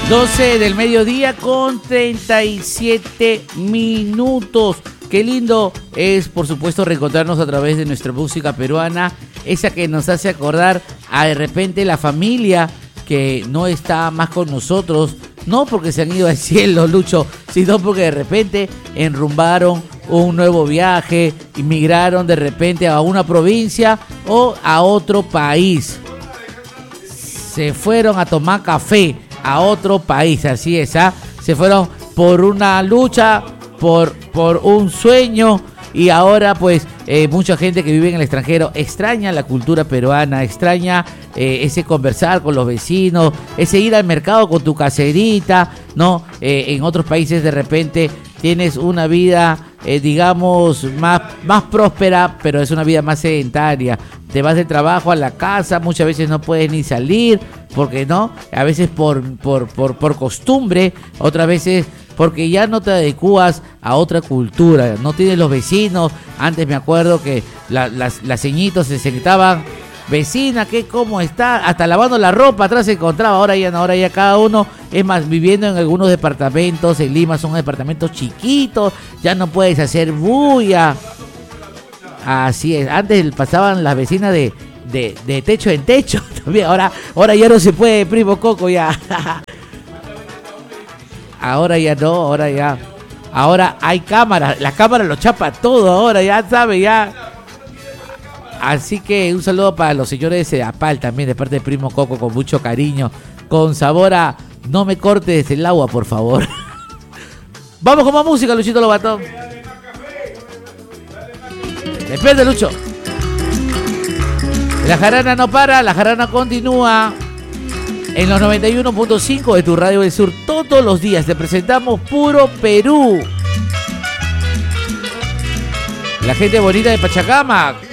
12 del mediodía con 37 minutos. Qué lindo es, por supuesto, reencontrarnos a través de nuestra música peruana, esa que nos hace acordar a de repente la familia que no está más con nosotros, no porque se han ido al cielo, Lucho, sino porque de repente enrumbaron un nuevo viaje, inmigraron de repente a una provincia o a otro país. Se fueron a tomar café a otro país, así es, ¿ah? Se fueron por una lucha, por un sueño, y ahora pues mucha gente que vive en el extranjero extraña la cultura peruana, extraña ese conversar con los vecinos, ese ir al mercado con tu caserita, ¿no? En otros países de repente tienes una vida, digamos, más próspera, pero es una vida más sedentaria. Te vas de trabajo a la casa, muchas veces no puedes ni salir, porque no, a veces por costumbre, otras veces porque ya no te adecuas a otra cultura, no tienes los vecinos. Antes me acuerdo que las ceñitos se sentaban, vecina, ¿cómo está? Hasta lavando la ropa atrás se encontraba. Ahora ya cada uno, es más, viviendo en algunos departamentos, en Lima son departamentos chiquitos, ya no puedes hacer bulla. Así es, antes pasaban las vecinas de techo en techo, también, ahora ya no se puede, primo Coco, ya. Ahora ya no, ahora hay cámaras, la cámara lo chapa todo, ahora ya sabe, ya. Así que un saludo para los señores de Sedapal también, de parte de primo Coco, con mucho cariño, con sabor a no me cortes el agua, por favor. Vamos con más música, Luchito Lobatón. Despierta, Lucho. La jarana no para, la jarana continúa en los 91.5 de tu Radio del Sur. Todos los días te presentamos puro Perú. La gente bonita de Pachacamac.